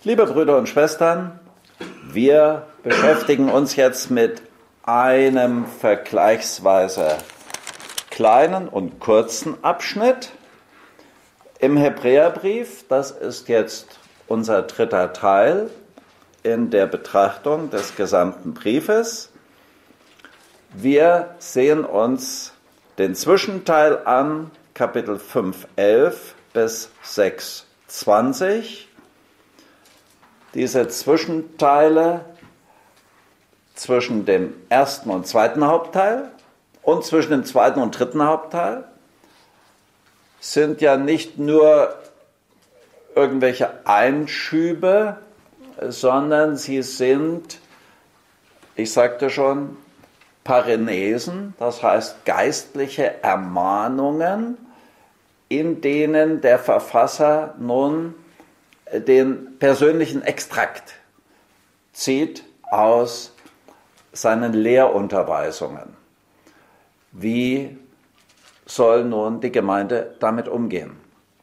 Liebe Brüder und Schwestern, wir beschäftigen uns jetzt mit einem vergleichsweise kleinen und kurzen Abschnitt im Hebräerbrief. Das ist jetzt unser dritter Teil in der Betrachtung des gesamten Briefes. Wir sehen uns den Zwischenteil an, Kapitel 5,11 bis 6,20. Diese Zwischenteile zwischen dem ersten und zweiten Hauptteil und zwischen dem zweiten und dritten Hauptteil sind ja nicht nur irgendwelche Einschübe, sondern sie sind, ich sagte schon, Parenesen, das heißt geistliche Ermahnungen, in denen der Verfasser nun den persönlichen Extrakt zieht aus seinen Lehrunterweisungen. Wie soll nun die Gemeinde damit umgehen?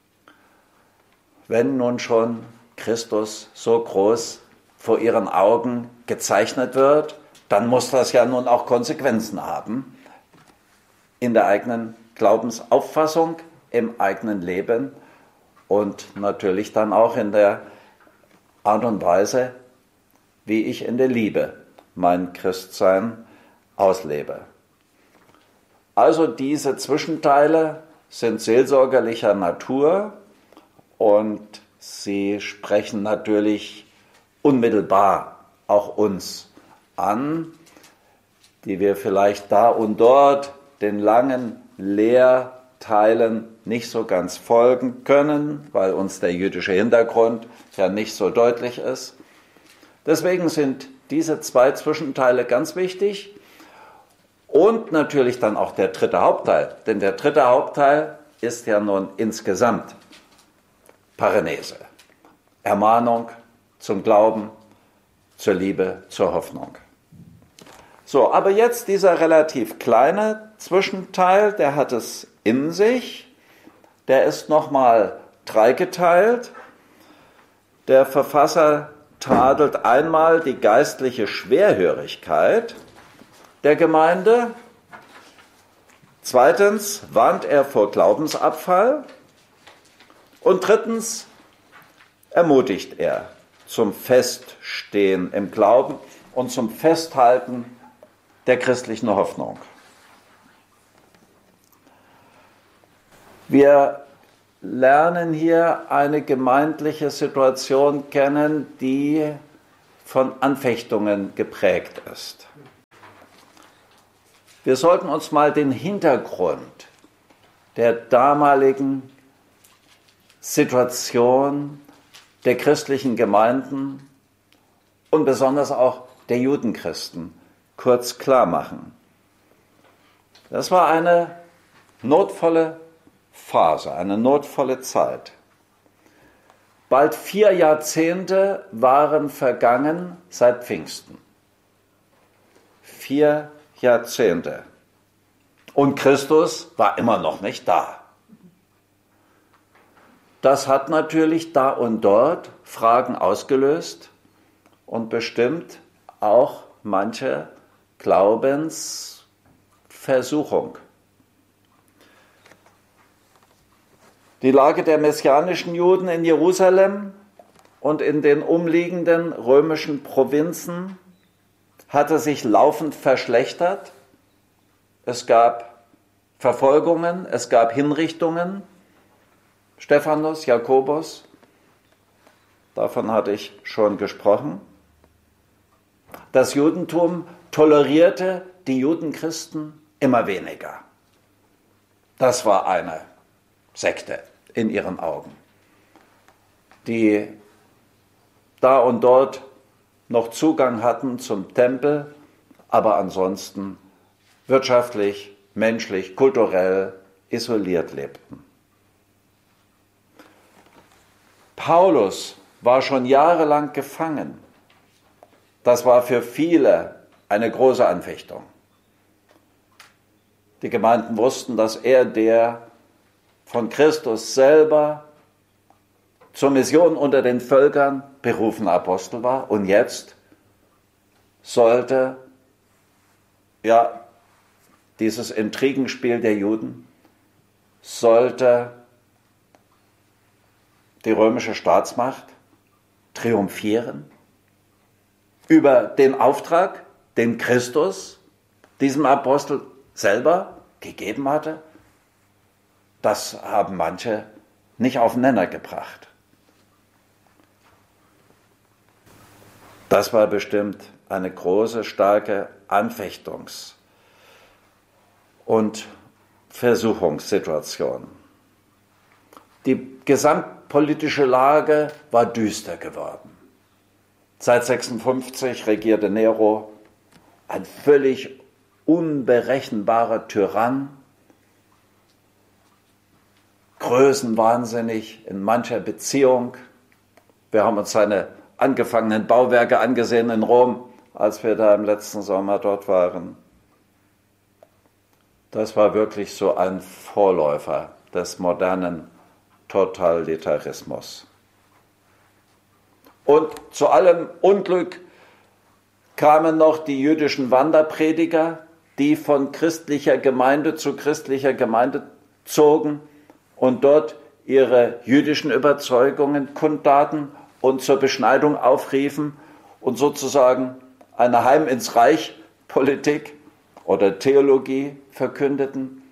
Wenn nun schon Christus so groß vor ihren Augen gezeichnet wird, dann muss das ja nun auch Konsequenzen haben in der eigenen Glaubensauffassung, im eigenen Leben und natürlich dann auch in der Art und Weise, wie ich in der Liebe mein Christsein auslebe. Also diese Zwischenteile sind seelsorgerlicher Natur und sie sprechen natürlich unmittelbar auch uns an, die wir vielleicht da und dort den langen Lehrteilen nicht so ganz folgen können, weil uns der jüdische Hintergrund ja nicht so deutlich ist. Deswegen sind diese zwei Zwischenteile ganz wichtig und natürlich dann auch der dritte Hauptteil, denn der dritte Hauptteil ist ja nun insgesamt Parenese, Ermahnung zum Glauben, zur Liebe, zur Hoffnung. So, aber jetzt dieser relativ kleine Zwischenteil, der hat es in sich, der ist nochmal dreigeteilt. Der Verfasser tadelt einmal die geistliche Schwerhörigkeit der Gemeinde. Zweitens warnt er vor Glaubensabfall. Und drittens ermutigt er zum Feststehen im Glauben und zum Festhalten der christlichen Hoffnung. Wir lernen hier eine gemeindliche Situation kennen, die von Anfechtungen geprägt ist. Wir sollten uns mal den Hintergrund der damaligen Situation der christlichen Gemeinden und besonders auch der Judenchristen kurz klar machen. Das war eine notvolle Phase, eine notvolle Zeit. Bald 4 Jahrzehnte waren vergangen seit Pfingsten. 4 Jahrzehnte. Und Christus war immer noch nicht da. Das hat natürlich da und dort Fragen ausgelöst und bestimmt auch manche Glaubensversuchung. Die Lage der messianischen Juden in Jerusalem und in den umliegenden römischen Provinzen hatte sich laufend verschlechtert. Es gab Verfolgungen, es gab Hinrichtungen. Stephanus, Jakobus, davon hatte ich schon gesprochen. Das Judentum tolerierte die Judenchristen immer weniger. Das war eine Sekte in ihren Augen, die da und dort noch Zugang hatten zum Tempel, aber ansonsten wirtschaftlich, menschlich, kulturell isoliert lebten. Paulus war schon jahrelang gefangen. Das war für viele eine große Anfechtung. Die Gemeinden wussten, dass er der von Christus selber zur Mission unter den Völkern berufener Apostel war. Und jetzt sollte ja dieses Intrigenspiel der Juden, sollte die römische Staatsmacht triumphieren über den Auftrag, den Christus diesem Apostel selber gegeben hatte. Das haben manche nicht auf den Nenner gebracht. Das war bestimmt eine große, starke Anfechtungs- und Versuchungssituation. Die gesamtpolitische Lage war düster geworden. Seit 56 regierte Nero, ein völlig unberechenbarer Tyrann, größenwahnsinnig in mancher Beziehung. Wir haben uns seine angefangenen Bauwerke angesehen in Rom, als wir da im letzten Sommer dort waren. Das war wirklich so ein Vorläufer des modernen Totalitarismus. Und zu allem Unglück kamen noch die jüdischen Wanderprediger, die von christlicher Gemeinde zu christlicher Gemeinde zogen und dort ihre jüdischen Überzeugungen kundtaten und zur Beschneidung aufriefen und sozusagen eine Heim ins Reich Politik oder Theologie verkündeten.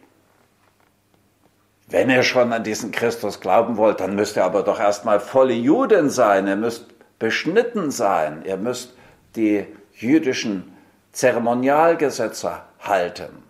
Wenn ihr schon an diesen Christus glauben wollt, dann müsst ihr aber doch erstmal volle Juden sein, ihr müsst beschnitten sein, ihr müsst die jüdischen Zeremonialgesetze halten.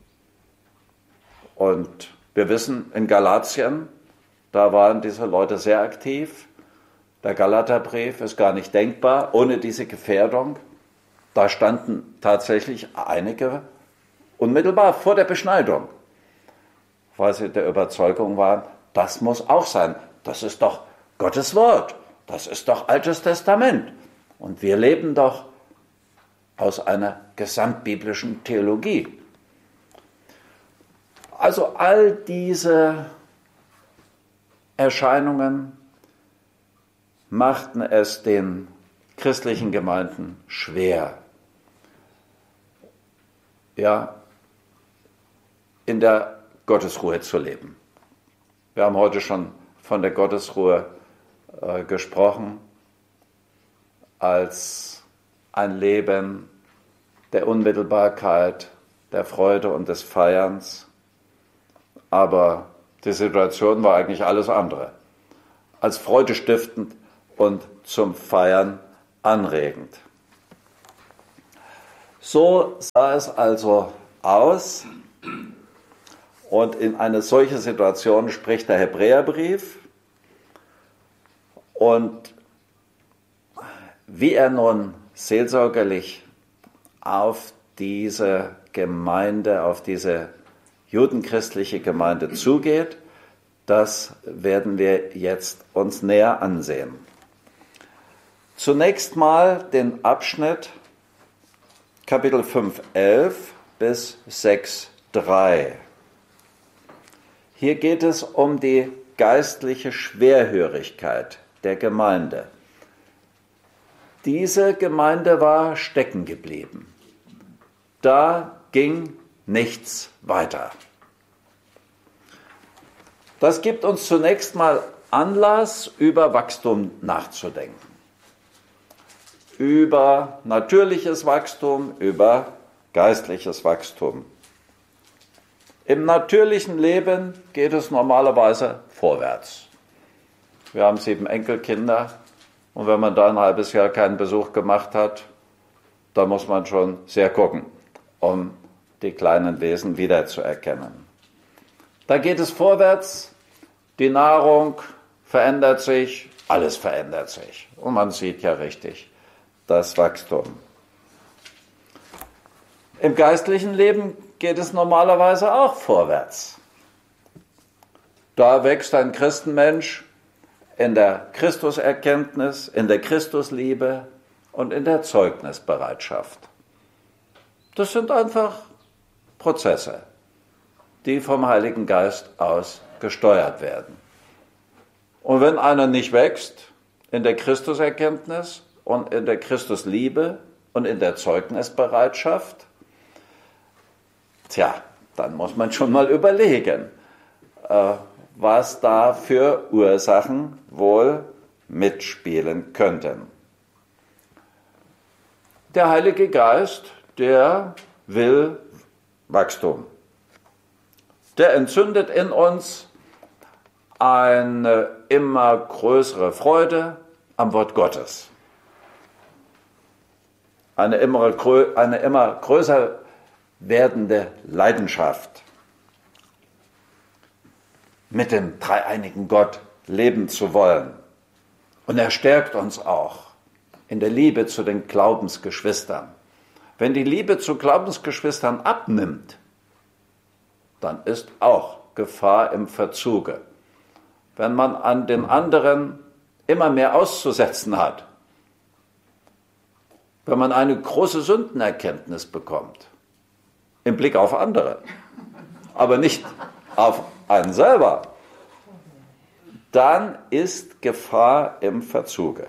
Und wir wissen, in Galatien, da waren diese Leute sehr aktiv. Der Galaterbrief ist gar nicht denkbar ohne diese Gefährdung. Da standen tatsächlich einige unmittelbar vor der Beschneidung, weil sie der Überzeugung waren, das muss auch sein. Das ist doch Gottes Wort. Das ist doch Altes Testament. Und wir leben doch aus einer gesamtbiblischen Theologie. Also all diese Erscheinungen machten es den christlichen Gemeinden schwer, ja, in der Gottesruhe zu leben. Wir haben heute schon von der Gottesruhe gesprochen als ein Leben der Unmittelbarkeit, der Freude und des Feierns. Aber die Situation war eigentlich alles andere als freudestiftend und zum Feiern anregend. So sah es also aus. Und in eine solche Situation spricht der Hebräerbrief. Und wie er nun seelsorgerlich auf diese Gemeinde, auf diese judenchristliche Gemeinde zugeht, das werden wir jetzt uns näher ansehen. Zunächst mal den Abschnitt Kapitel 5,11 bis 6,3. Hier geht es um die geistliche Schwerhörigkeit der Gemeinde. Diese Gemeinde war stecken geblieben. Da ging nichts weiter. Das gibt uns zunächst mal Anlass, über Wachstum nachzudenken. Über natürliches Wachstum, über geistliches Wachstum. Im natürlichen Leben geht es normalerweise vorwärts. Wir haben 7 Enkelkinder und wenn man da ein halbes Jahr keinen Besuch gemacht hat, da muss man schon sehr gucken, um die kleinen Wesen wiederzuerkennen. Da geht es vorwärts, die Nahrung verändert sich, alles verändert sich. Und man sieht ja richtig das Wachstum. Im geistlichen Leben geht es normalerweise auch vorwärts. Da wächst ein Christenmensch in der Christuserkenntnis, in der Christusliebe und in der Zeugnisbereitschaft. Das sind einfach Prozesse, die vom Heiligen Geist aus gesteuert werden. Und wenn einer nicht wächst in der Christuserkenntnis und in der Christusliebe und in der Zeugnisbereitschaft, dann muss man schon mal überlegen, was da für Ursachen wohl mitspielen könnten. Der Heilige Geist, der will Wachstum. Der entzündet in uns eine immer größere Freude am Wort Gottes. Eine immer größer werdende Leidenschaft, mit dem dreieinigen Gott leben zu wollen. Und er stärkt uns auch in der Liebe zu den Glaubensgeschwistern. Wenn die Liebe zu Glaubensgeschwistern abnimmt, dann ist auch Gefahr im Verzuge. Wenn man an den anderen immer mehr auszusetzen hat, wenn man eine große Sündenerkenntnis bekommt, im Blick auf andere, aber nicht auf einen selber, dann ist Gefahr im Verzuge.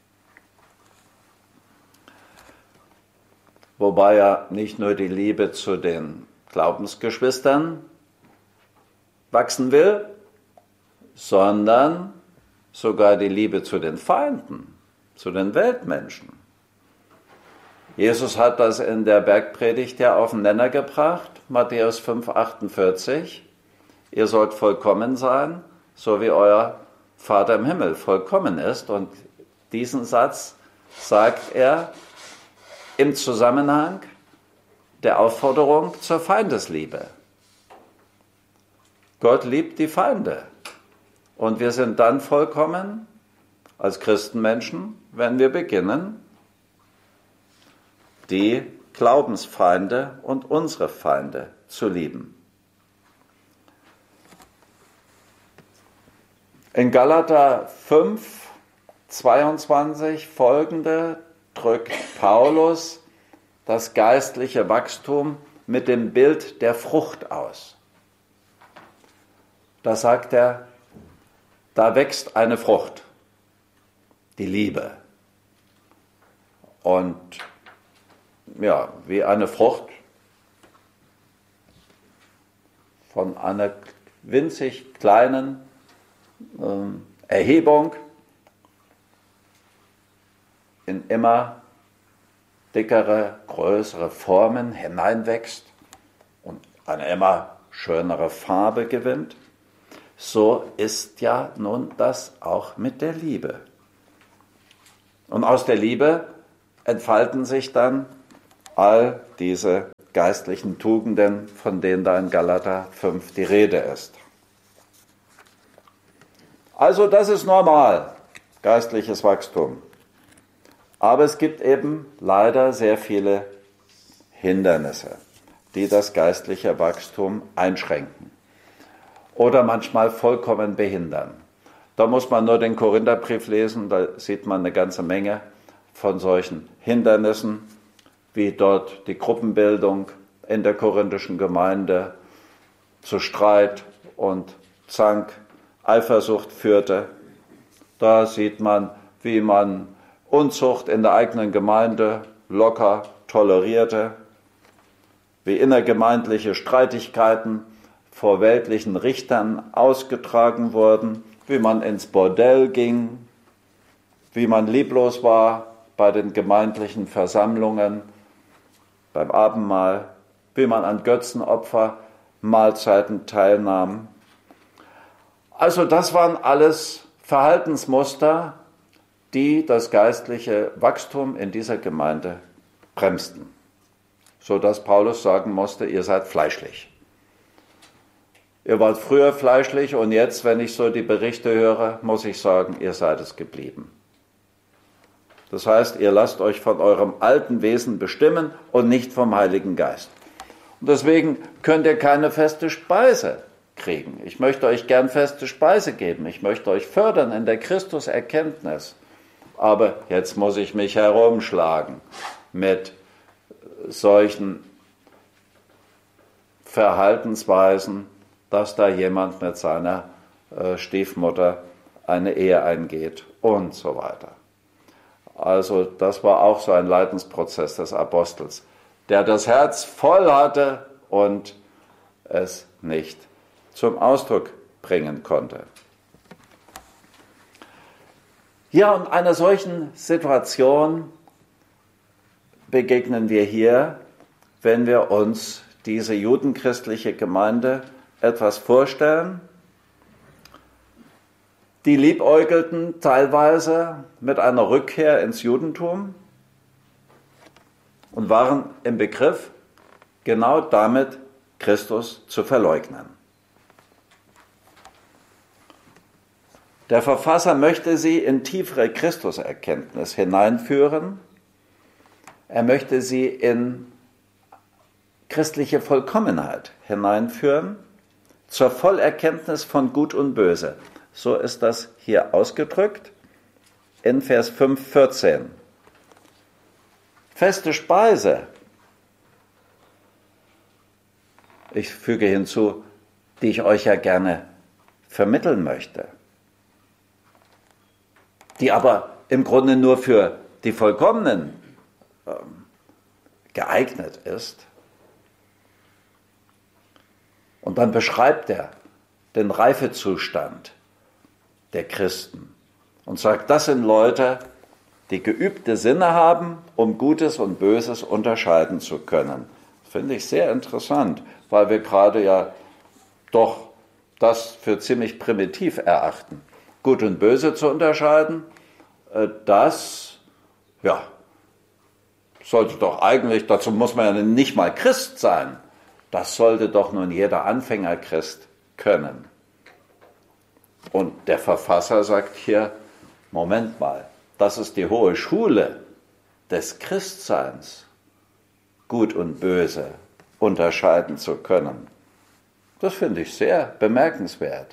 Wobei ja nicht nur die Liebe zu den Glaubensgeschwistern wachsen will, sondern sogar die Liebe zu den Feinden, zu den Weltmenschen. Jesus hat das in der Bergpredigt ja auf den Nenner gebracht, Matthäus 5,48. Ihr sollt vollkommen sein, so wie euer Vater im Himmel vollkommen ist. Und diesen Satz sagt er im Zusammenhang der Aufforderung zur Feindesliebe. Gott liebt die Feinde. Und wir sind dann vollkommen als Christenmenschen, wenn wir beginnen, die Glaubensfeinde und unsere Feinde zu lieben. In Galater 5, 22 folgende drückt Paulus das geistliche Wachstum mit dem Bild der Frucht aus. Da sagt er, da wächst eine Frucht, die Liebe. Und ja, wie eine Frucht von einer winzig kleinen Erhebung in immer dickere, größere Formen hineinwächst und eine immer schönere Farbe gewinnt, so ist ja nun das auch mit der Liebe. Und aus der Liebe entfalten sich dann all diese geistlichen Tugenden, von denen da in Galater 5 die Rede ist. Also das ist normal, geistliches Wachstum. Aber es gibt eben leider sehr viele Hindernisse, die das geistliche Wachstum einschränken oder manchmal vollkommen behindern. Da muss man nur den Korintherbrief lesen, da sieht man eine ganze Menge von solchen Hindernissen, wie dort die Gruppenbildung in der korinthischen Gemeinde zu Streit und Zank, Eifersucht führte. Da sieht man, wie man Unzucht in der eigenen Gemeinde locker tolerierte, wie innergemeindliche Streitigkeiten vor weltlichen Richtern ausgetragen wurden, wie man ins Bordell ging, wie man lieblos war bei den gemeindlichen Versammlungen, beim Abendmahl, wie man an Götzenopfer, Mahlzeiten teilnahm. Also das waren alles Verhaltensmuster, die das geistliche Wachstum in dieser Gemeinde bremsten, sodass Paulus sagen musste, ihr seid fleischlich. Ihr wart früher fleischlich und jetzt, wenn ich so die Berichte höre, muss ich sagen, ihr seid es geblieben. Das heißt, ihr lasst euch von eurem alten Wesen bestimmen und nicht vom Heiligen Geist. Und deswegen könnt ihr keine feste Speise kriegen. Ich möchte euch gern feste Speise geben. Ich möchte euch fördern in der Christuserkenntnis. Aber jetzt muss ich mich herumschlagen mit solchen Verhaltensweisen, dass da jemand mit seiner Stiefmutter eine Ehe eingeht und so weiter. Also das war auch so ein Leidensprozess des Apostels, der das Herz voll hatte und es nicht zum Ausdruck bringen konnte. Ja, und einer solchen Situation begegnen wir hier, wenn wir uns diese judenchristliche Gemeinde etwas vorstellen. Die liebäugelten teilweise mit einer Rückkehr ins Judentum und waren im Begriff, genau damit Christus zu verleugnen. Der Verfasser möchte sie in tiefere Christuserkenntnis hineinführen. Er möchte sie in christliche Vollkommenheit hineinführen, zur Vollerkenntnis von Gut und Böse. So ist das hier ausgedrückt in Vers 5,14. Feste Speise. Ich füge hinzu, die ich euch ja gerne vermitteln möchte, die aber im Grunde nur für die Vollkommenen geeignet ist. Und dann beschreibt er den Reifezustand der Christen und sagt, das sind Leute, die geübte Sinne haben, um Gutes und Böses unterscheiden zu können. Das finde ich sehr interessant, weil wir gerade ja doch das für ziemlich primitiv erachten. Gut und Böse zu unterscheiden, das sollte doch eigentlich, dazu muss man ja nicht mal Christ sein, das sollte doch nun jeder Anfängerchrist können. Und der Verfasser sagt hier, Moment mal, das ist die hohe Schule des Christseins, Gut und Böse unterscheiden zu können. Das finde ich sehr bemerkenswert.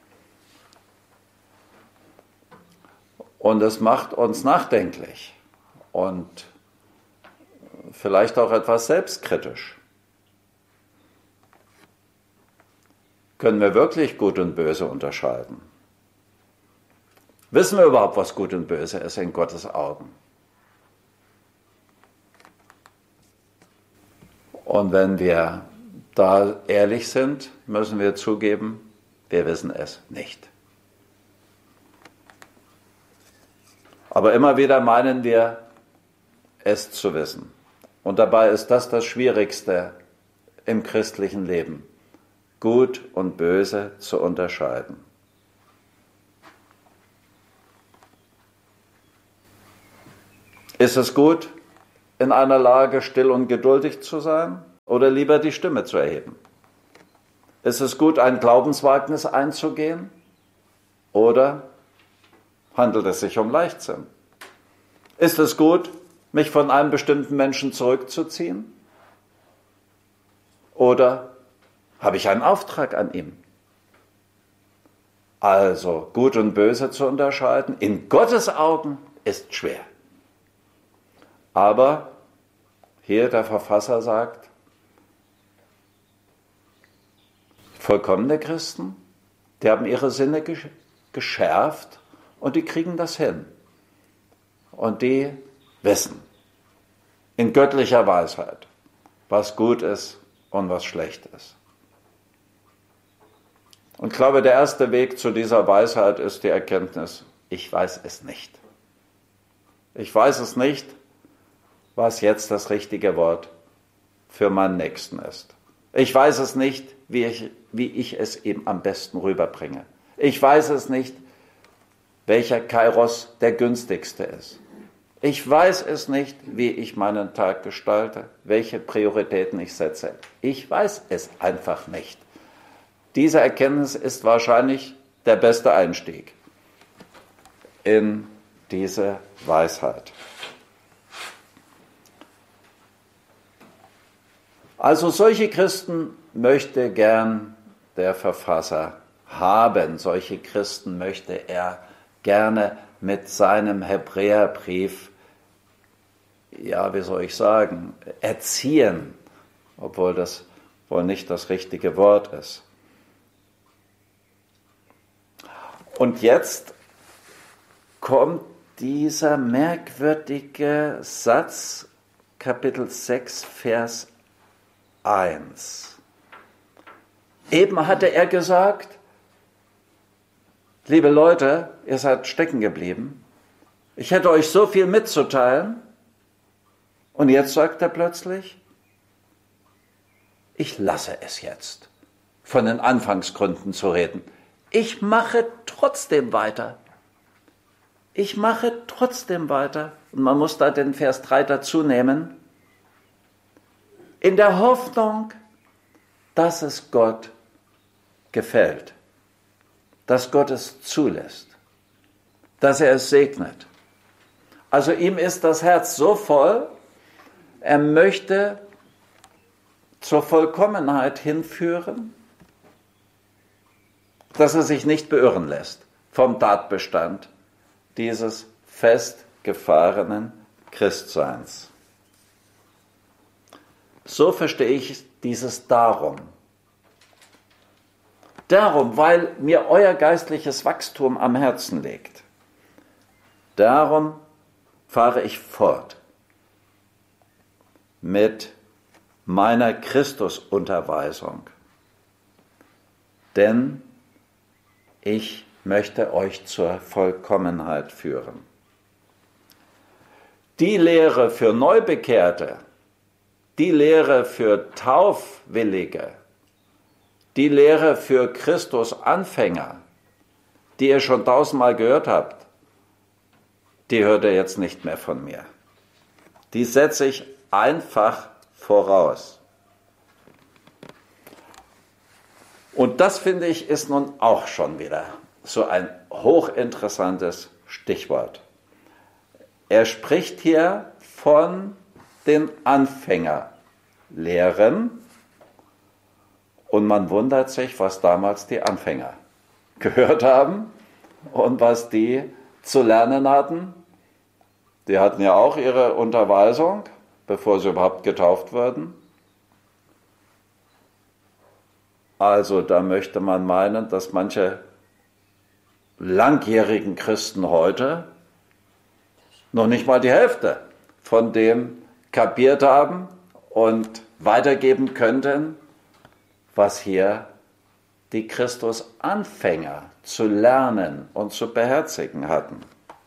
Und es macht uns nachdenklich und vielleicht auch etwas selbstkritisch. Können wir wirklich Gut und Böse unterscheiden? Wissen wir überhaupt, was Gut und Böse ist in Gottes Augen? Und wenn wir da ehrlich sind, müssen wir zugeben, wir wissen es nicht. Aber immer wieder meinen wir, es zu wissen. Und dabei ist das Schwierigste im christlichen Leben, Gut und Böse zu unterscheiden. Ist es gut, in einer Lage still und geduldig zu sein oder lieber die Stimme zu erheben? Ist es gut, ein Glaubenswagnis einzugehen oder handelt es sich um Leichtsinn? Ist es gut, mich von einem bestimmten Menschen zurückzuziehen? Oder habe ich einen Auftrag an ihm? Also Gut und Böse zu unterscheiden, in Gottes Augen ist schwer. Aber hier der Verfasser sagt, vollkommene Christen, die haben ihre Sinne geschärft und die kriegen das hin. Und die wissen in göttlicher Weisheit, was gut ist und was schlecht ist. Und ich glaube, der erste Weg zu dieser Weisheit ist die Erkenntnis, ich weiß es nicht. Ich weiß es nicht, was jetzt das richtige Wort für meinen Nächsten ist. Ich weiß es nicht, wie ich es ihm am besten rüberbringe. Ich weiß es nicht, welcher Kairos der günstigste ist. Ich weiß es nicht, wie ich meinen Tag gestalte, welche Prioritäten ich setze. Ich weiß es einfach nicht. Diese Erkenntnis ist wahrscheinlich der beste Einstieg in diese Weisheit. Also solche Christen möchte gern der Verfasser haben. Solche Christen möchte er gerne mit seinem Hebräerbrief, erziehen, obwohl das wohl nicht das richtige Wort ist. Und jetzt kommt dieser merkwürdige Satz, Kapitel 6, Vers 1. Eben hatte er gesagt, liebe Leute, ihr seid stecken geblieben. Ich hätte euch so viel mitzuteilen. Und jetzt sagt er plötzlich, ich lasse es jetzt, von den Anfangsgründen zu reden. Ich mache trotzdem weiter. Ich mache trotzdem weiter. Und man muss da den Vers 3 dazu nehmen. In der Hoffnung, dass es Gott gefällt. Dass Gott es zulässt. Dass er es segnet. Also ihm ist das Herz so voll, er möchte zur Vollkommenheit hinführen, dass er sich nicht beirren lässt vom Tatbestand dieses festgefahrenen Christseins. So verstehe ich dieses Darum. Darum, weil mir euer geistliches Wachstum am Herzen liegt. Darum fahre ich fort mit meiner Christusunterweisung. Denn ich möchte euch zur Vollkommenheit führen. Die Lehre für Neubekehrte, die Lehre für Taufwillige, die Lehre für Christusanfänger, die ihr schon 1000-mal gehört habt, die hört ihr jetzt nicht mehr von mir. Die setze ich einfach voraus. Und das, finde ich, ist nun auch schon wieder so ein hochinteressantes Stichwort. Er spricht hier von den Anfängerlehren und man wundert sich, was damals die Anfänger gehört haben und was die zu lernen hatten. Die hatten ja auch ihre Unterweisung, bevor sie überhaupt getauft wurden. Also da möchte man meinen, dass manche langjährigen Christen heute noch nicht mal die Hälfte von dem kapiert haben und weitergeben könnten, was hier die Christusanfänger zu lernen und zu beherzigen hatten.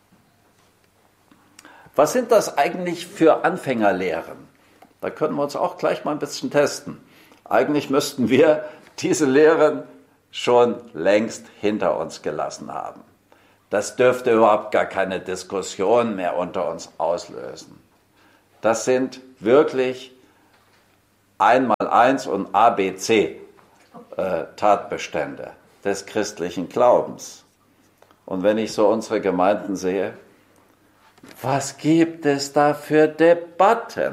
Was sind das eigentlich für Anfängerlehren? Da können wir uns auch gleich mal ein bisschen testen. Eigentlich müssten wir diese Lehren schon längst hinter uns gelassen haben. Das dürfte überhaupt gar keine Diskussion mehr unter uns auslösen. Das sind wirklich 1x1 und ABC Tatbestände des christlichen Glaubens. Und wenn ich so unsere Gemeinden sehe, was gibt es da für Debatten?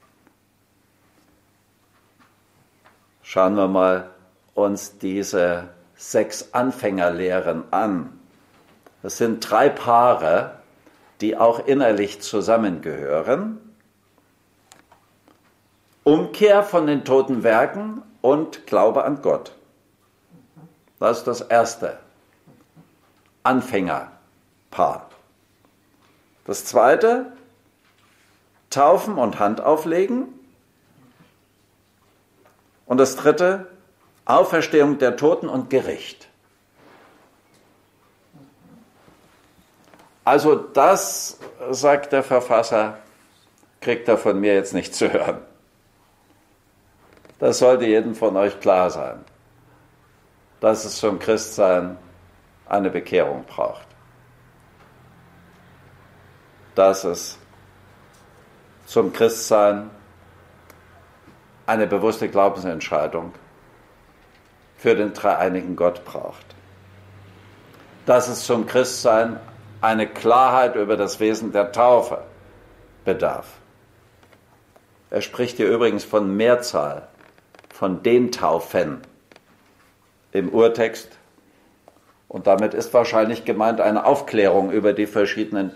Schauen wir mal uns diese 6 Anfängerlehren an. Das sind 3 Paare, die auch innerlich zusammengehören. Umkehr von den toten Werken und Glaube an Gott. Das ist das erste Anfängerpaar. Das zweite, Taufen und Handauflegen. Und das dritte, Auferstehung der Toten und Gericht. Also das, sagt der Verfasser, kriegt er von mir jetzt nicht zu hören. Das sollte jedem von euch klar sein, dass es zum Christsein eine Bekehrung braucht. Dass es zum Christsein eine bewusste Glaubensentscheidung für den dreieinigen Gott braucht. Dass es zum Christsein eine Klarheit über das Wesen der Taufe bedarf. Er spricht hier übrigens von Mehrzahl, von den Taufen im Urtext. Und damit ist wahrscheinlich gemeint eine Aufklärung über die verschiedenen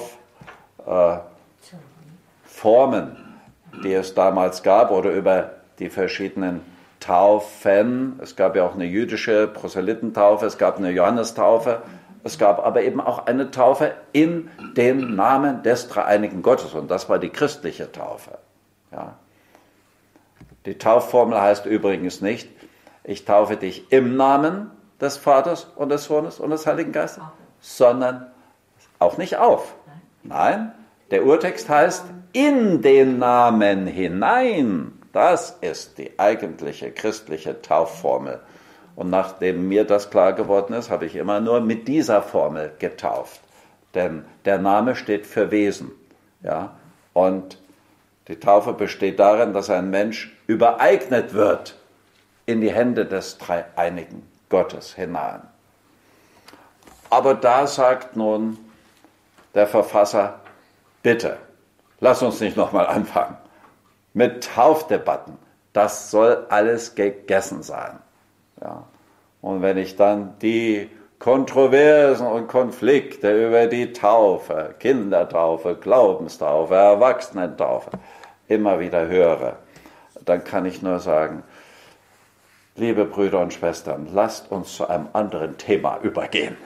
Taufformen, die es damals gab, oder über die verschiedenen Taufen. Es gab ja auch eine jüdische Proselytentaufe, es gab eine Johannestaufe. Es gab aber eben auch eine Taufe in dem Namen des dreieinigen Gottes und das war die christliche Taufe. Ja. Die Taufformel heißt übrigens nicht, ich taufe dich im Namen des Vaters und des Sohnes und des Heiligen Geistes, sondern auch nicht auf. Nein, der Urtext heißt in den Namen hinein. Das ist die eigentliche christliche Taufformel. Und nachdem mir das klar geworden ist, habe ich immer nur mit dieser Formel getauft. Denn der Name steht für Wesen. Ja? Und die Taufe besteht darin, dass ein Mensch übereignet wird in die Hände des dreieinigen Gottes hinein. Aber da sagt nun der Verfasser, bitte, lass uns nicht nochmal anfangen mit Taufdebatten. Das soll alles gegessen sein. Ja. Und wenn ich dann die Kontroversen und Konflikte über die Taufe, Kindertaufe, Glaubenstaufe, Erwachsenentaufe immer wieder höre, dann kann ich nur sagen, liebe Brüder und Schwestern, lasst uns zu einem anderen Thema übergehen.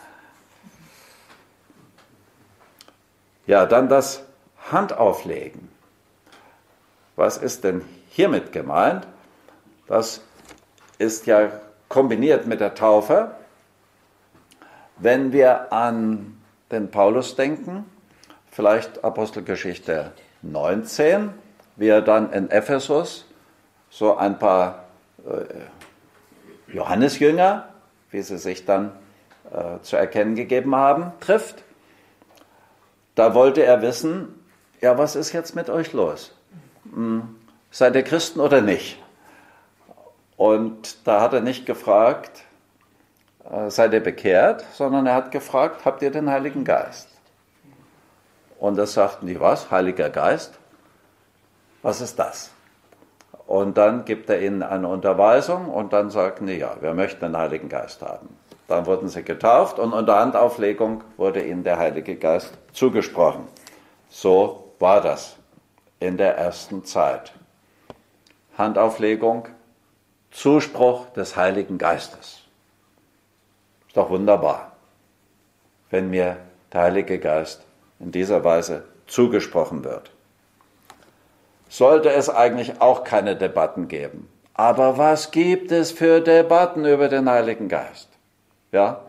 Ja, dann das Handauflegen. Was ist denn hiermit gemeint? Das ist ja kombiniert mit der Taufe. Wenn wir an den Paulus denken, vielleicht Apostelgeschichte 19, wie er dann in Ephesus so ein paar Johannesjünger, wie sie sich dann zu erkennen gegeben haben, trifft. Da wollte er wissen, ja, was ist jetzt mit euch los? Seid ihr Christen oder nicht? Und da hat er nicht gefragt, seid ihr bekehrt, sondern er hat gefragt, habt ihr den Heiligen Geist? Und das sagten die, was? Heiliger Geist? Was ist das? Und dann gibt er ihnen eine Unterweisung und dann sagten die, ja, wir möchten den Heiligen Geist haben. Dann wurden sie getauft und unter Handauflegung wurde ihnen der Heilige Geist zugesprochen. So war das in der ersten Zeit. Handauflegung, Zuspruch des Heiligen Geistes. Ist doch wunderbar, wenn mir der Heilige Geist in dieser Weise zugesprochen wird. Sollte es eigentlich auch keine Debatten geben. Aber was gibt es für Debatten über den Heiligen Geist? Ja?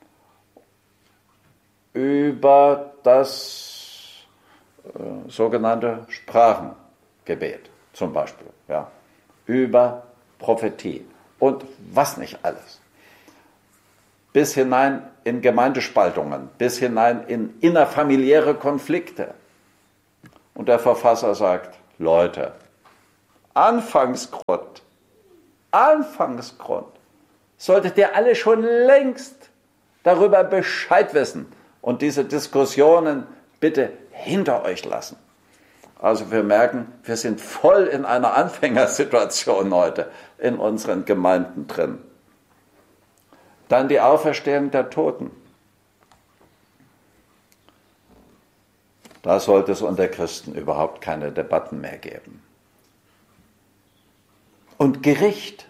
Über das sogenannte Sprachengebet zum Beispiel. Ja? Über Prophetie und was nicht alles. Bis hinein in Gemeindespaltungen, bis hinein in innerfamiliäre Konflikte. Und der Verfasser sagt, Leute, Anfangsgrund, solltet ihr alle schon längst darüber Bescheid wissen und diese Diskussionen bitte hinter euch lassen. Also wir merken, wir sind voll in einer Anfängersituation heute in unseren Gemeinden drin. Dann die Auferstehung der Toten. Da sollte es unter Christen überhaupt keine Debatten mehr geben. Und Gericht.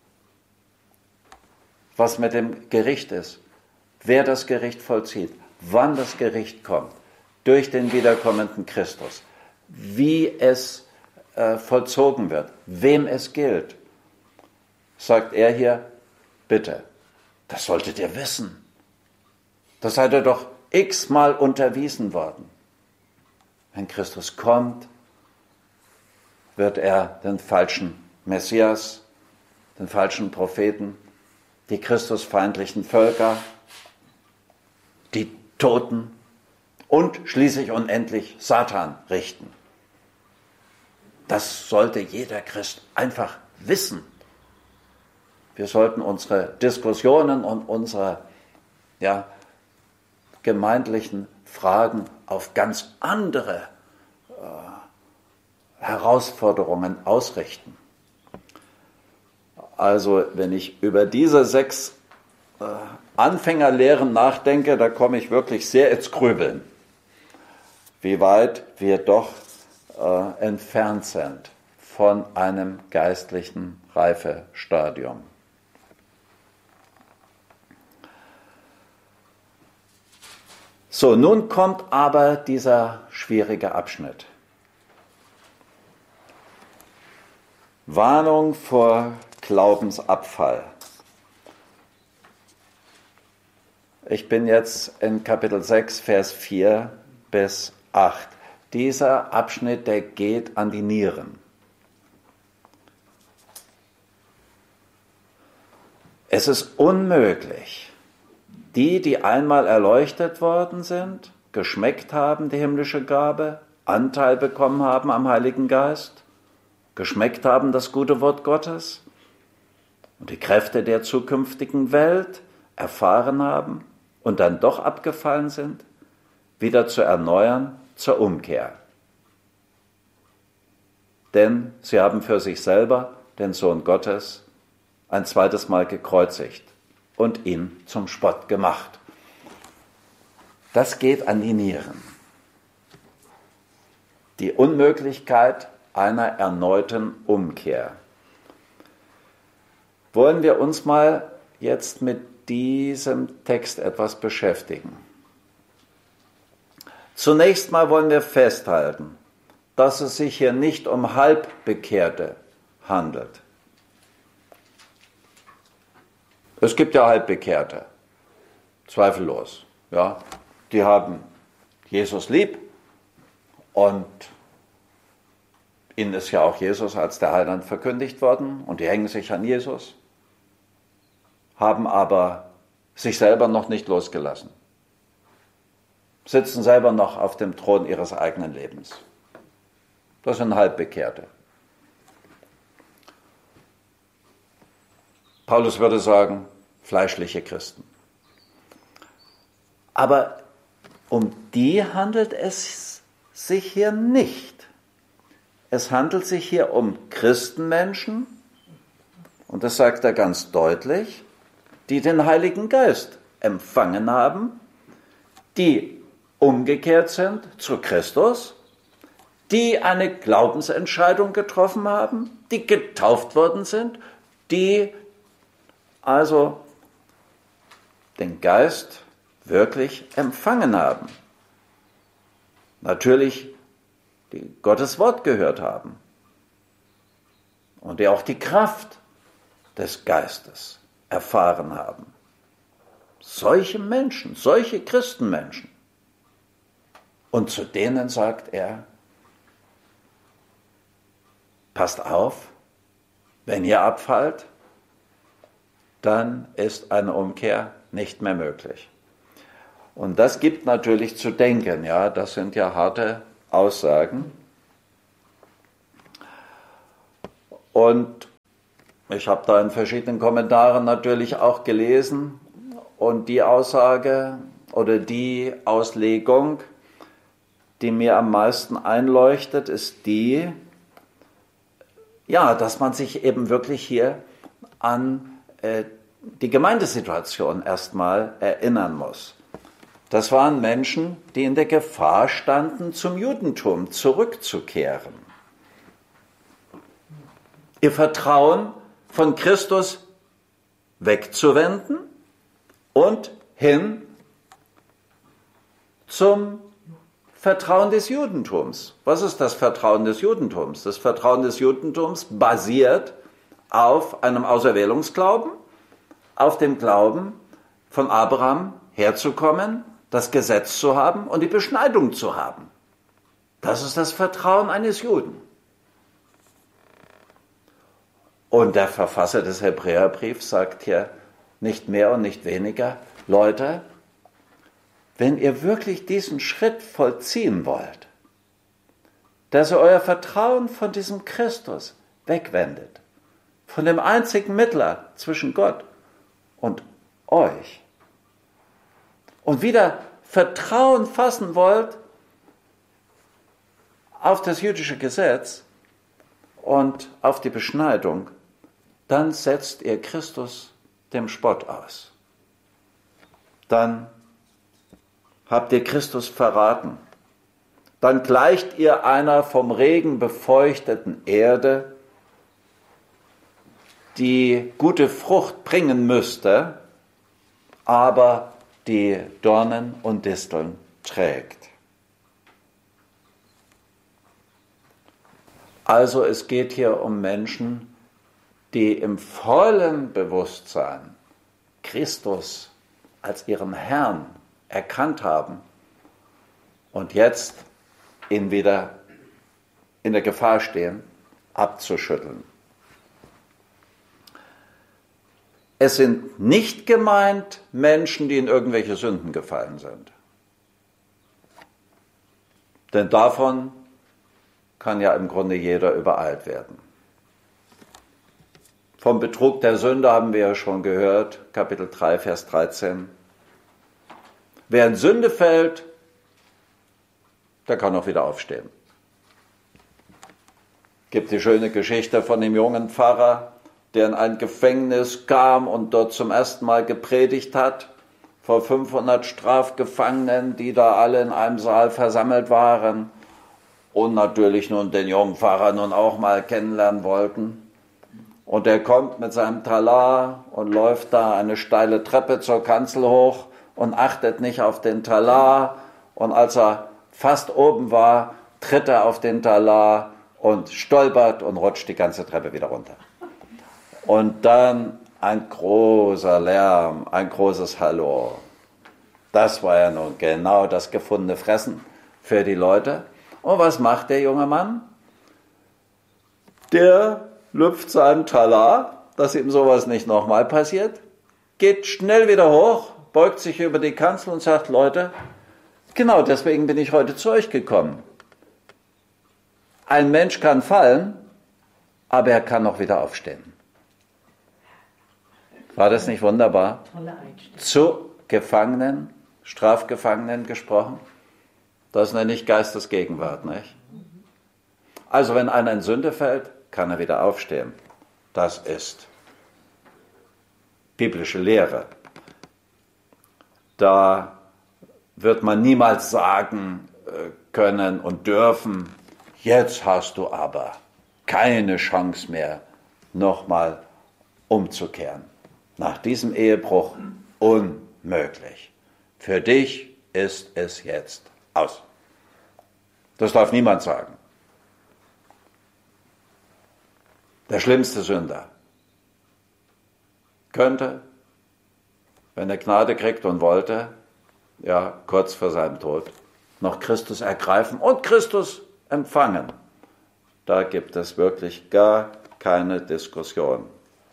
Was mit dem Gericht ist. Wer das Gericht vollzieht. Wann das Gericht kommt. Durch den wiederkommenden Christus. Wie es vollzogen wird. Wem es gilt. Sagt er hier, bitte, das solltet ihr wissen. Das seid ihr doch x-mal unterwiesen worden. Wenn Christus kommt, wird er den falschen Messias, den falschen Propheten, die christusfeindlichen Völker, die Toten und schließlich unendlich Satan richten. Das sollte jeder Christ einfach wissen. Wir sollten unsere Diskussionen und unsere gemeindlichen Fragen auf ganz andere Herausforderungen ausrichten. Also wenn ich über diese 6 Anfängerlehren nachdenke, da komme ich wirklich sehr ins Grübeln, wie weit wir doch entfernt sind von einem geistlichen Reifestadium. So, nun kommt aber dieser schwierige Abschnitt. Warnung vor Glaubensabfall. Ich bin jetzt in Kapitel 6, Vers 4 bis 8. Dieser Abschnitt, der geht an die Nieren. Es ist unmöglich, die einmal erleuchtet worden sind, geschmeckt haben, die himmlische Gabe, Anteil bekommen haben am Heiligen Geist, geschmeckt haben das gute Wort Gottes und die Kräfte der zukünftigen Welt erfahren haben und dann doch abgefallen sind, wieder zu erneuern zur Umkehr. Denn sie haben für sich selber den Sohn Gottes ein zweites Mal gekreuzigt und ihn zum Spott gemacht. Das geht an die Nieren. Die Unmöglichkeit einer erneuten Umkehr. Wollen wir uns mal jetzt mit diesem Text etwas beschäftigen. Zunächst mal wollen wir festhalten, dass es sich hier nicht um Halbbekehrte handelt. Es gibt ja Halbbekehrte, zweifellos. Ja, die haben Jesus lieb und ihnen ist ja auch Jesus als der Heiland verkündigt worden und die hängen sich an Jesus, haben aber sich selber noch nicht losgelassen, sitzen selber noch auf dem Thron ihres eigenen Lebens. Das sind Halbbekehrte. Paulus würde sagen, fleischliche Christen. Aber um die handelt es sich hier nicht. Es handelt sich hier um Christenmenschen, und das sagt er ganz deutlich, die den Heiligen Geist empfangen haben, die umgekehrt sind zu Christus, die eine Glaubensentscheidung getroffen haben, die getauft worden sind, die also den Geist wirklich empfangen haben. Natürlich, die Gottes Wort gehört haben und die auch die Kraft des Geistes erfahren haben. Solche Menschen, solche Christenmenschen. Und zu denen sagt er, passt auf, wenn ihr abfallt, dann ist eine Umkehr nicht mehr möglich. Und das gibt natürlich zu denken, ja, das sind ja harte Aussagen. Und ich habe da in verschiedenen Kommentaren natürlich auch gelesen und die Aussage oder die Auslegung, die mir am meisten einleuchtet, ist die, ja, dass man sich eben wirklich hier an die Gemeindesituation erstmal erinnern muss. Das waren Menschen, die in der Gefahr standen, zum Judentum zurückzukehren. Ihr Vertrauen von Christus wegzuwenden und hin zum Vertrauen des Judentums. Was ist das Vertrauen des Judentums? Das Vertrauen des Judentums basiert auf einem Auserwählungsglauben, auf dem Glauben von Abraham herzukommen, das Gesetz zu haben und die Beschneidung zu haben. Das ist das Vertrauen eines Juden. Und der Verfasser des Hebräerbriefs sagt hier nicht mehr und nicht weniger, Leute, wenn ihr wirklich diesen Schritt vollziehen wollt, dass ihr euer Vertrauen von diesem Christus wegwendet, von dem einzigen Mittler zwischen Gott und euch, und wieder Vertrauen fassen wollt auf das jüdische Gesetz und auf die Beschneidung, dann setzt ihr Christus dem Spott aus. Dann habt ihr Christus verraten. Dann gleicht ihr einer vom Regen befeuchteten Erde, die gute Frucht bringen müsste, aber die Dornen und Disteln trägt. Also es geht hier um Menschen, die im vollen Bewusstsein Christus als ihren Herrn erkannt haben und jetzt ihn wieder in der Gefahr stehen, abzuschütteln. Es sind nicht gemeint Menschen, die in irgendwelche Sünden gefallen sind. Denn davon kann ja im Grunde jeder übereilt werden. Vom Betrug der Sünde haben wir ja schon gehört, Kapitel 3, Vers 13. Wer in Sünde fällt, der kann auch wieder aufstehen. Es gibt die schöne Geschichte von dem jungen Pfarrer, der in ein Gefängnis kam und dort zum ersten Mal gepredigt hat, vor 500 Strafgefangenen, die da alle in einem Saal versammelt waren und natürlich nun den jungen Pfarrer nun auch mal kennenlernen wollten. Und er kommt mit seinem Talar und läuft da eine steile Treppe zur Kanzel hoch und achtet nicht auf den Talar. Und als er fast oben war, tritt er auf den Talar und stolpert und rutscht die ganze Treppe wieder runter. Und dann ein großer Lärm, ein großes Hallo. Das war ja nun genau das gefundene Fressen für die Leute. Und was macht der junge Mann? Der lüpft seinen Talar, dass ihm sowas nicht nochmal passiert, geht schnell wieder hoch, beugt sich über die Kanzel und sagt, Leute, genau deswegen bin ich heute zu euch gekommen. Ein Mensch kann fallen, aber er kann auch wieder aufstehen. War das nicht wunderbar? Zu Gefangenen, Strafgefangenen gesprochen? Das nenne ich Geistesgegenwart, nicht? Also wenn einer in Sünde fällt, kann er wieder aufstehen. Das ist biblische Lehre. Da wird man niemals sagen können und dürfen, jetzt hast du aber keine Chance mehr, nochmal umzukehren. Nach diesem Ehebruch unmöglich. Für dich ist es jetzt aus. Das darf niemand sagen. Der schlimmste Sünder könnte, wenn er Gnade kriegt und wollte, ja, kurz vor seinem Tod, noch Christus ergreifen und Christus empfangen. Da gibt es wirklich gar keine Diskussion.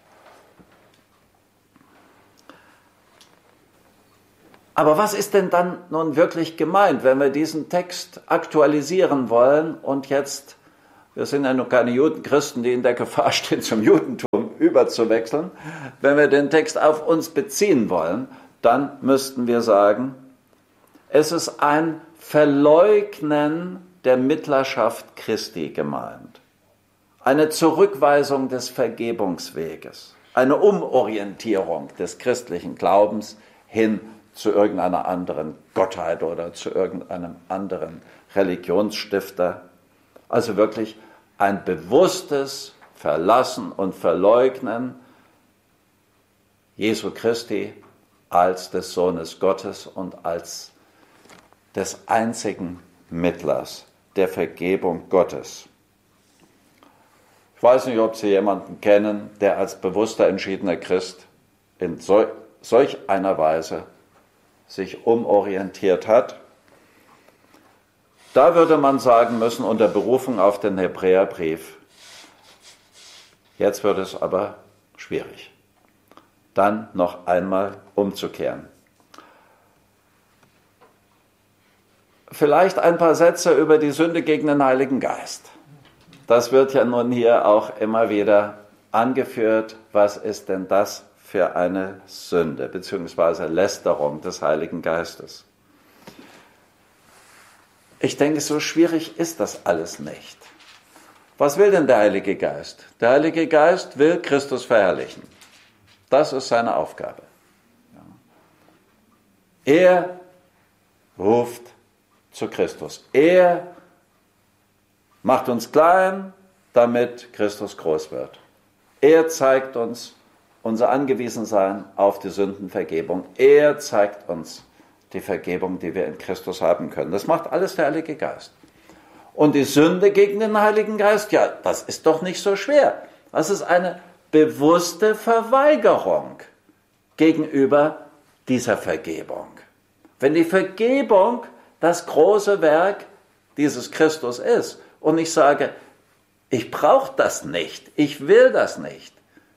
Aber was ist denn dann nun wirklich gemeint, wenn wir diesen Text aktualisieren wollen und jetzt, wir sind ja noch keine Judenchristen, die in der Gefahr stehen, zum Judentum überzuwechseln, wenn wir den Text auf uns beziehen wollen, dann müssten wir sagen, es ist ein Verleugnen der Mittlerschaft Christi gemeint, eine Zurückweisung des Vergebungsweges, eine Umorientierung des christlichen Glaubens hin zu irgendeiner anderen Gottheit oder zu irgendeinem anderen Religionsstifter. Also wirklich ein bewusstes Verlassen und Verleugnen Jesu Christi als des Sohnes Gottes und als des einzigen Mittlers der Vergebung Gottes. Ich weiß nicht, ob Sie jemanden kennen, der als bewusster, entschiedener Christ in solch einer Weise sich umorientiert hat. Da würde man sagen müssen, unter Berufung auf den Hebräerbrief, jetzt wird es aber schwierig, dann noch einmal umzukehren. Vielleicht ein paar Sätze über die Sünde gegen den Heiligen Geist. Das wird ja nun hier auch immer wieder angeführt. Was ist denn das für eine Sünde, beziehungsweise Lästerung des Heiligen Geistes? Ich denke, so schwierig ist das alles nicht. Was will denn der Heilige Geist? Der Heilige Geist will Christus verherrlichen. Das ist seine Aufgabe. Er ruft zu Christus. Er macht uns klein, damit Christus groß wird. Er zeigt uns unser Angewiesensein auf die Sündenvergebung. Er zeigt uns die Vergebung, die wir in Christus haben können. Das macht alles der Heilige Geist. Und die Sünde gegen den Heiligen Geist, ja, das ist doch nicht so schwer. Das ist eine bewusste Verweigerung gegenüber dieser Vergebung. Wenn die Vergebung das große Werk dieses Christus ist und ich sage, ich brauche das nicht, ich will das nicht.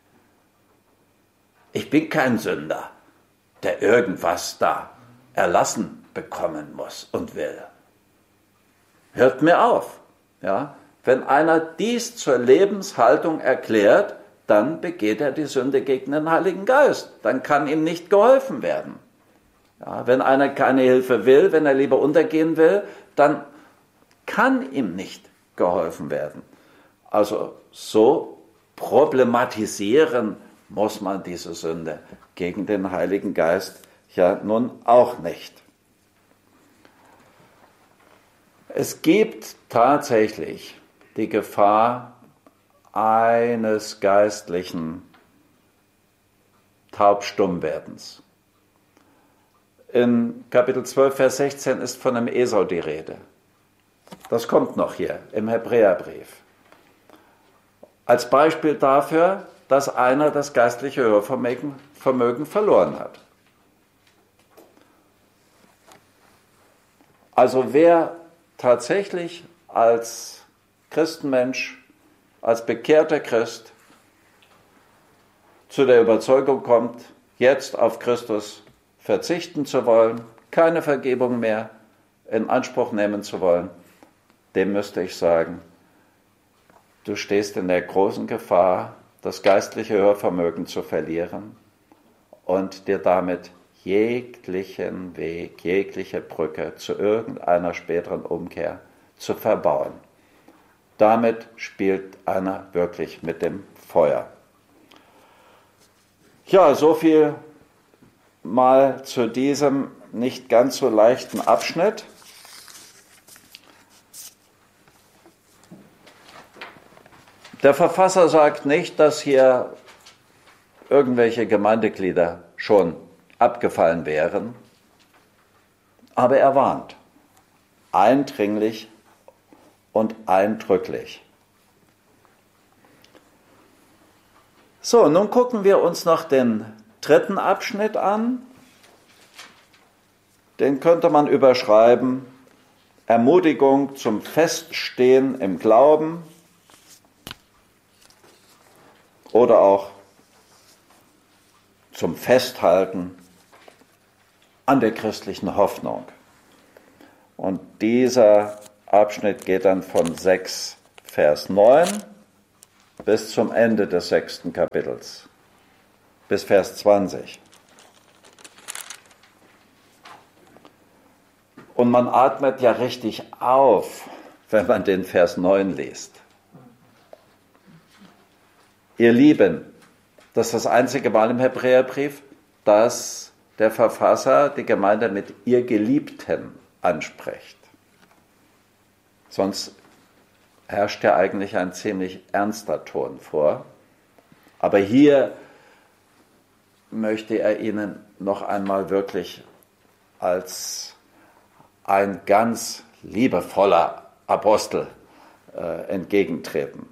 Ich bin kein Sünder, der irgendwas da erlassen bekommen muss und will. Hört mir auf. Ja? Wenn einer dies zur Lebenshaltung erklärt, dann begeht er die Sünde gegen den Heiligen Geist. Dann kann ihm nicht geholfen werden. Ja, wenn einer keine Hilfe will, wenn er lieber untergehen will, dann kann ihm nicht geholfen werden. Also so problematisieren muss man diese Sünde gegen den Heiligen Geist ja nun auch nicht. Es gibt tatsächlich die Gefahr eines geistlichen Taubstummwerdens. In Kapitel 12, Vers 16 ist von einem Esau die Rede. Das kommt noch hier im Hebräerbrief. Als Beispiel dafür, dass einer das geistliche Hörvermögen verloren hat. Also wer tatsächlich als Christenmensch, als bekehrter Christ zu der Überzeugung kommt, jetzt auf Christus verzichten zu wollen, keine Vergebung mehr in Anspruch nehmen zu wollen, dem müsste ich sagen, du stehst in der großen Gefahr, das geistliche Hörvermögen zu verlieren und dir damit jeglichen Weg, jegliche Brücke zu irgendeiner späteren Umkehr zu verbauen. Damit spielt einer wirklich mit dem Feuer. Ja, so viel mal zu diesem nicht ganz so leichten Abschnitt. Der Verfasser sagt nicht, dass hier irgendwelche Gemeindeglieder schon abgefallen wären, aber er warnt eindringlich und eindrücklich. So, nun gucken wir uns noch den dritten Abschnitt an. Den könnte man überschreiben: Ermutigung zum Feststehen im Glauben oder auch zum Festhalten an der christlichen Hoffnung. Und dieser Abschnitt geht dann von 6, Vers 9 bis zum Ende des 6. Kapitels, bis Vers 20. Und man atmet ja richtig auf, wenn man den Vers 9 liest. Ihr Lieben, das ist das einzige Mal im Hebräerbrief, dass der Verfasser die Gemeinde mit ihr Geliebten anspricht. Sonst herrscht ja eigentlich ein ziemlich ernster Ton vor. Aber hier möchte er ihnen noch einmal wirklich als ein ganz liebevoller Apostel entgegentreten.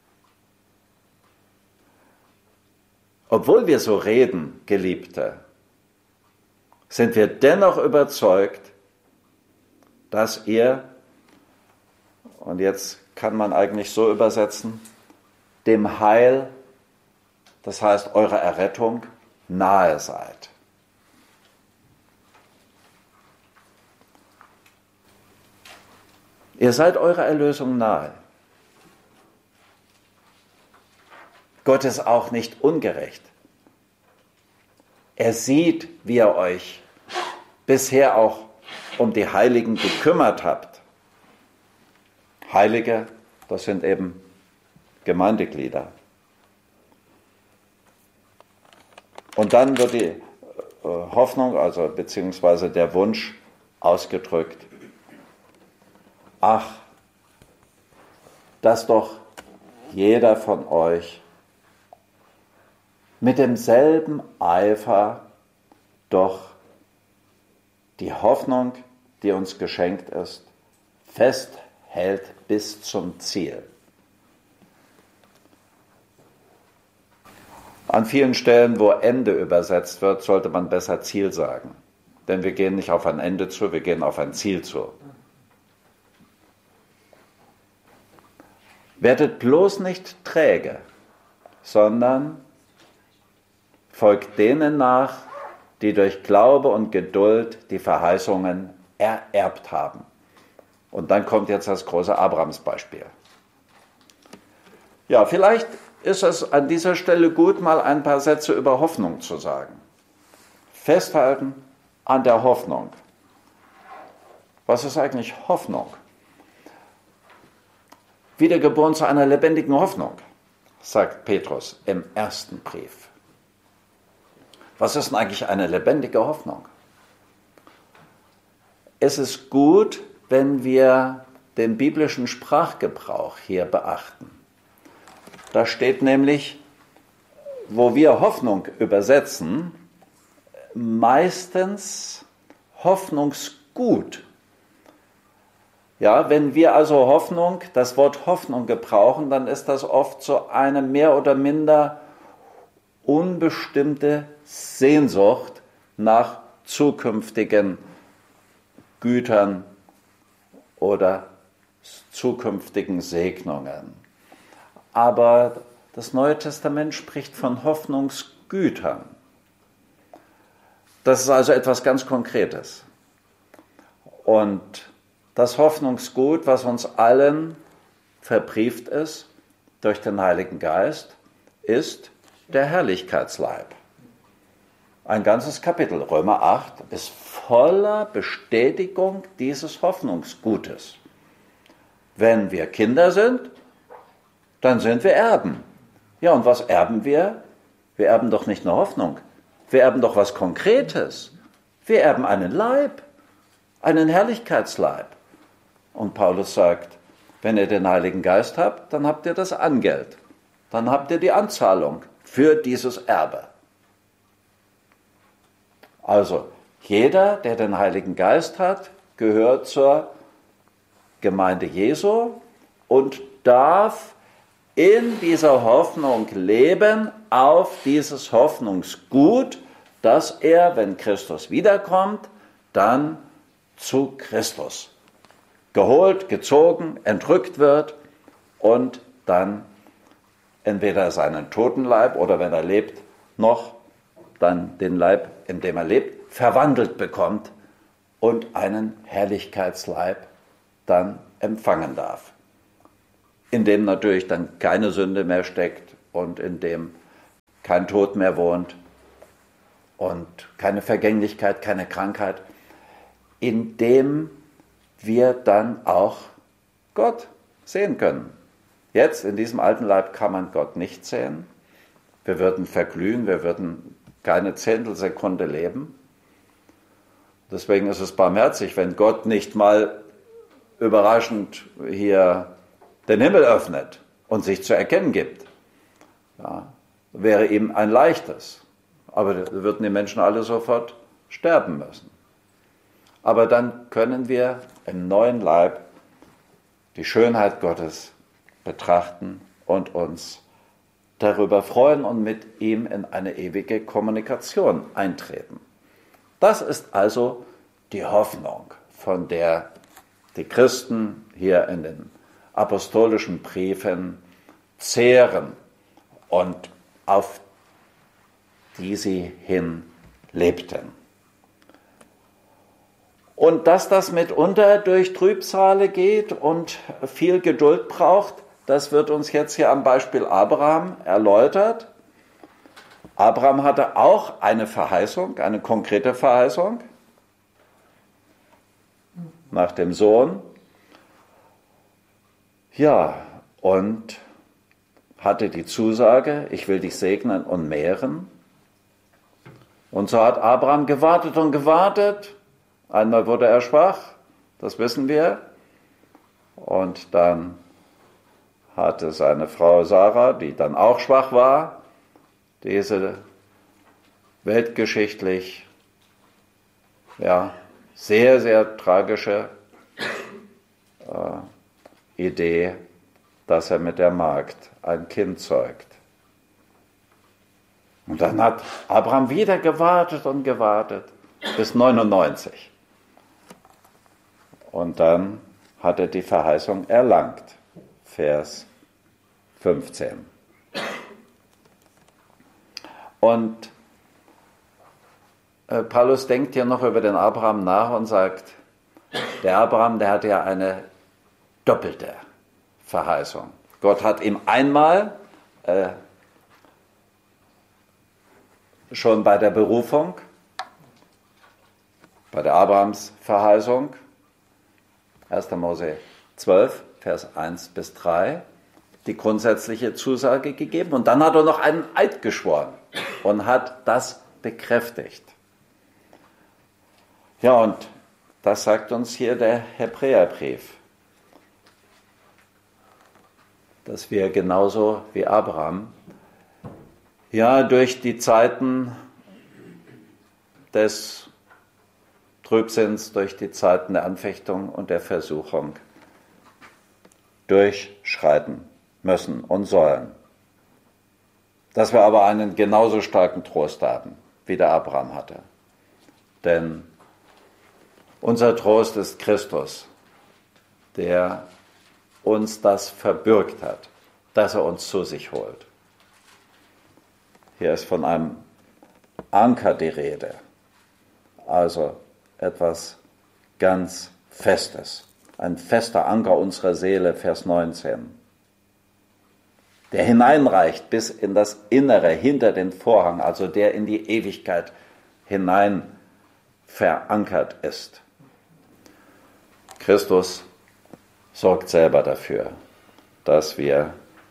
Obwohl wir so reden, Geliebte, sind wir dennoch überzeugt, dass ihr, und jetzt kann man eigentlich so übersetzen, dem Heil, das heißt eurer Errettung, nahe seid. Ihr seid eurer Erlösung nahe. Gott ist auch nicht ungerecht. Er sieht, wie ihr euch bisher auch um die Heiligen gekümmert habt. Heilige, das sind eben Gemeindeglieder. Und dann wird die Hoffnung, also beziehungsweise der Wunsch ausgedrückt: Ach, dass doch jeder von euch mit demselben Eifer doch die Hoffnung, die uns geschenkt ist, festhält bis zum Ziel. An vielen Stellen, wo Ende übersetzt wird, sollte man besser Ziel sagen. Denn wir gehen nicht auf ein Ende zu, wir gehen auf ein Ziel zu. Werdet bloß nicht träge, sondern folgt denen nach, die durch Glaube und Geduld die Verheißungen ererbt haben. Und dann kommt jetzt das große Abrahams-Beispiel. Ja, vielleicht ist es an dieser Stelle gut, mal ein paar Sätze über Hoffnung zu sagen. Festhalten an der Hoffnung. Was ist eigentlich Hoffnung? Wiedergeboren zu einer lebendigen Hoffnung, sagt Petrus im ersten Brief. Was ist denn eigentlich eine lebendige Hoffnung? Es ist gut, wenn wir den biblischen Sprachgebrauch hier beachten. Da steht nämlich, wo wir Hoffnung übersetzen, meistens hoffnungsgut. Ja, wenn wir also Hoffnung, das Wort Hoffnung gebrauchen, dann ist das oft so eine mehr oder minder unbestimmte Sehnsucht nach zukünftigen Gütern oder zukünftigen Segnungen. Aber das Neue Testament spricht von Hoffnungsgütern. Das ist also etwas ganz Konkretes. Und das Hoffnungsgut, was uns allen verbrieft ist durch den Heiligen Geist, ist der Herrlichkeitsleib. Ein ganzes Kapitel, Römer 8, ist voller Bestätigung dieses Hoffnungsgutes. Wenn wir Kinder sind, dann sind wir Erben. Ja, und was erben wir? Wir erben doch nicht nur Hoffnung. Wir erben doch was Konkretes. Wir erben einen Leib, einen Herrlichkeitsleib. Und Paulus sagt, wenn ihr den Heiligen Geist habt, dann habt ihr das Angeld. Dann habt ihr die Anzahlung für dieses Erbe. Also, jeder, der den Heiligen Geist hat, gehört zur Gemeinde Jesu und darf in dieser Hoffnung leben, auf dieses Hoffnungsgut, dass er, wenn Christus wiederkommt, dann zu Christus geholt, gezogen, entrückt wird und dann entweder seinen toten Leib oder wenn er lebt, noch dann den Leib, in dem er lebt, verwandelt bekommt und einen Herrlichkeitsleib dann empfangen darf. In dem natürlich dann keine Sünde mehr steckt und in dem kein Tod mehr wohnt und keine Vergänglichkeit, keine Krankheit, in dem wir dann auch Gott sehen können. Jetzt, in diesem alten Leib, kann man Gott nicht sehen. Wir würden verglühen, wir würden keine Zehntelsekunde leben. Deswegen ist es barmherzig, wenn Gott nicht mal überraschend hier den Himmel öffnet und sich zu erkennen gibt. Ja, wäre ihm ein leichtes. Aber da würden die Menschen alle sofort sterben müssen. Aber dann können wir im neuen Leib die Schönheit Gottes betrachten und uns darüber freuen und mit ihm in eine ewige Kommunikation eintreten. Das ist also die Hoffnung, von der die Christen hier in den apostolischen Briefen zehren und auf die sie hin lebten. Und dass das mitunter durch Trübsale geht und viel Geduld braucht, das wird uns jetzt hier am Beispiel Abraham erläutert. Abraham hatte auch eine Verheißung, eine konkrete Verheißung nach dem Sohn. Ja, und hatte die Zusage, ich will dich segnen und mehren. Und so hat Abraham gewartet und gewartet. Einmal wurde er schwach, das wissen wir. Und dann hatte seine Frau Sarah, die dann auch schwach war, diese weltgeschichtlich sehr, sehr tragische Idee, dass er mit der Magd ein Kind zeugt. Und dann hat Abraham wieder gewartet und gewartet bis 99. Und dann hat er die Verheißung erlangt. Vers 15. Und Paulus denkt hier noch über den Abraham nach und sagt, der Abraham, der hatte ja eine doppelte Verheißung. Gott hat ihm einmal schon bei der Berufung, bei der Abrahams-Verheißung, 1. Mose 12, Vers 1 bis 3, die grundsätzliche Zusage gegeben. Und dann hat er noch einen Eid geschworen und hat das bekräftigt. Ja, und das sagt uns hier der Hebräerbrief, dass wir genauso wie Abraham ja durch die Zeiten des Trübsinns, durch die Zeiten der Anfechtung und der Versuchung durchschreiten müssen und sollen. Dass wir aber einen genauso starken Trost haben, wie der Abraham hatte. Denn unser Trost ist Christus, der uns das verbürgt hat, dass er uns zu sich holt. Hier ist von einem Anker die Rede, also etwas ganz Festes, ein fester Anker unserer Seele, Vers 19, der hineinreicht bis in das Innere, hinter den Vorhang, also der in die Ewigkeit hinein verankert ist. Christus sorgt selber dafür, dass wir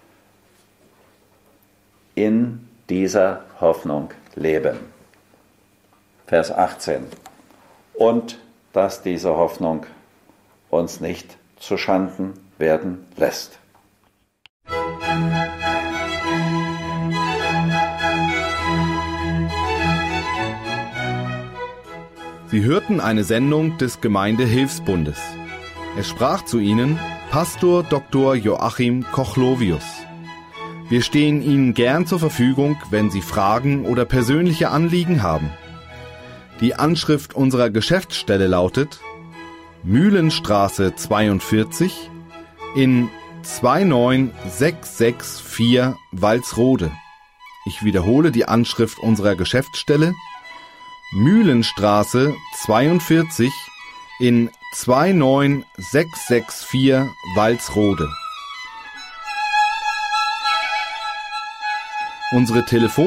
in dieser Hoffnung leben. Vers 18. Und dass diese Hoffnung uns nicht zuschanden werden lässt. Sie hörten eine Sendung des Gemeindehilfsbundes. Es sprach zu Ihnen Pastor Dr. Joachim Kochlovius. Wir stehen Ihnen gern zur Verfügung, wenn Sie Fragen oder persönliche Anliegen haben. Die Anschrift unserer Geschäftsstelle lautet Mühlenstraße 42 in 29664 Walsrode. Ich wiederhole die Anschrift unserer Geschäftsstelle Mühlenstraße 42 in 29664 Walsrode. Unsere